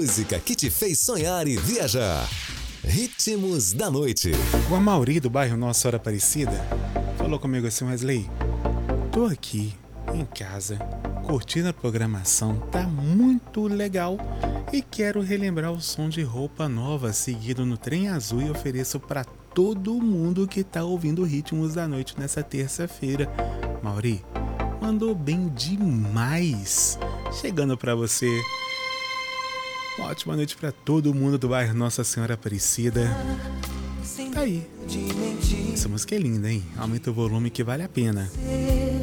música que te fez sonhar e viajar. Ritmos da Noite. O Amauri do bairro Nossa Senhora Aparecida falou comigo assim: Wesley, tô aqui em casa curtindo a programação, tá muito legal e quero relembrar o som de Roupa Nova seguido no Trem Azul e ofereço pra todo mundo que tá ouvindo Ritmos da Noite nessa terça-feira. Mauri, mandou bem demais. Chegando pra você. Uma ótima noite pra todo mundo do bairro Nossa Senhora Aparecida. Tá aí. Essa música é linda, hein? Aumenta o volume que vale a pena.